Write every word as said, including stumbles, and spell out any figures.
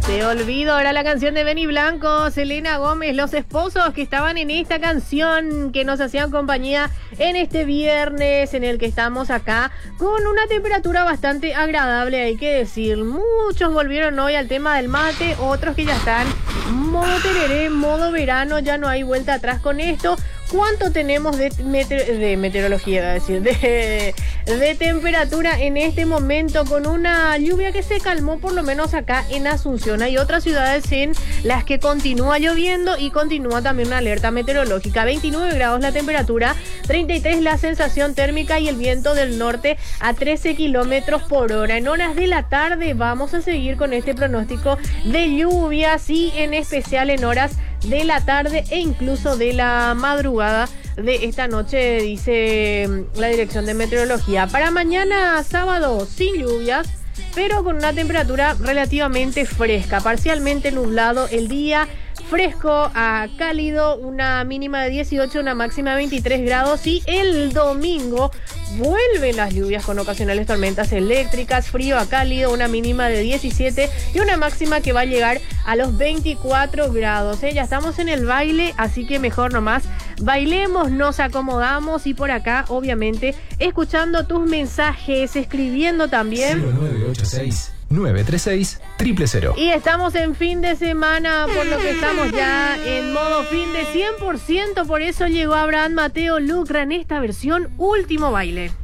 Te olvido, era la canción de Benny Blanco, Selena Gómez, los esposos que estaban en esta canción, que nos hacían compañía en este viernes en el que estamos acá, con una temperatura bastante agradable, hay que decir. Muchos volvieron hoy al tema del mate, otros que ya están modo tereré, modo verano, ya no hay vuelta atrás con esto. ¿Cuánto tenemos de, meteor, de meteorología, iba a decir, de, de temperatura en este momento, con una lluvia que se calmó por lo menos acá en Asunción? Hay otras ciudades en las que continúa lloviendo y continúa también una alerta meteorológica. veintinueve grados la temperatura, treinta y tres la sensación térmica y el viento del norte a trece kilómetros por hora. En horas de la tarde vamos a seguir con este pronóstico de lluvias y en especial en horas de la tarde e incluso de la madrugada de esta noche, dice la Dirección de Meteorología. Para mañana sábado sin lluvias, pero con una temperatura relativamente fresca, parcialmente nublado el día, fresco a cálido, una mínima de dieciocho, una máxima de veintitrés grados, y el domingo vuelven las lluvias con ocasionales tormentas eléctricas, frío a cálido, una mínima de diecisiete y una máxima que va a llegar a los veinticuatro grados. ¿eh? Ya estamos en el baile, así que mejor nomás bailemos, nos acomodamos y por acá, obviamente, escuchando tus mensajes, escribiendo también. cero nueve ocho seis, nueve tres seis, cero cero cero. Y estamos en fin de semana, por lo que estamos ya en modo fin de cien por ciento. Por eso llegó Abraham Mateo Lucra en esta versión Último Baile.